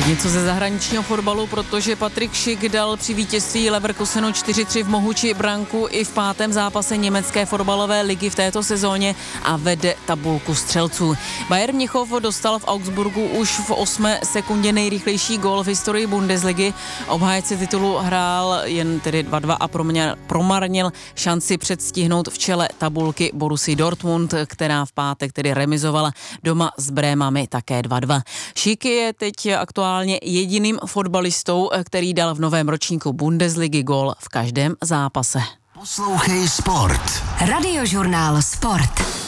Teď něco ze zahraničního fotbalu, protože Patrik Schick dal při vítězství Leverkusenu 4-3 v Mohuči branku i v 5. zápase německé fotbalové ligy v této sezóně a vede tabulku střelců. Bayern Mnichov dostal v Augsburgu už v 8. sekundě nejrychlejší gól v historii Bundesligy. Obhájce titulu hrál jen tedy 2-2 a promarnil šanci předstihnout v čele tabulky Borussii Dortmund, která v pátek tedy remizovala doma s Brémami také 2-2. Schick je teď aktuálně jediným fotbalistou, který dal v novém ročníku Bundesligy gól v každém zápase. Poslouchej Sport. Radiožurnál Sport.